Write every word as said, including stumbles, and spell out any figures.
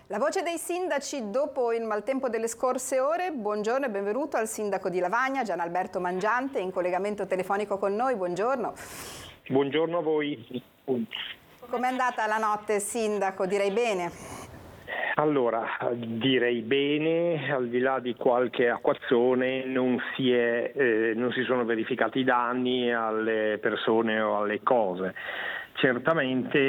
La voce dei sindaci dopo il maltempo delle scorse ore. Buongiorno e benvenuto al sindaco di Lavagna, Gianalberto Mangiante, in collegamento telefonico con noi. Buongiorno. Buongiorno a voi. Com'è andata la notte, sindaco? Direi bene. Allora, direi bene, al di là di qualche acquazzone non si, è, eh, non si sono verificati danni alle persone o alle cose. Certamente